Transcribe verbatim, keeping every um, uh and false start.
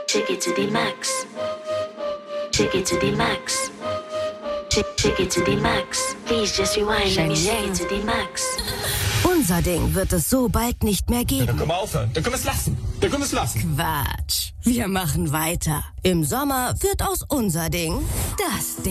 Shake it to the max. Shake it to the max. Shake, shake it to the max. Please just rewind. Let me shake it to the max. Unser Ding wird es so bald nicht mehr Ja, geben. dann können wir aufhören. Dann können wir es lassen. Dann können wir es lassen. Quatsch. Wir machen weiter. Im Sommer wird aus unser Ding das Ding.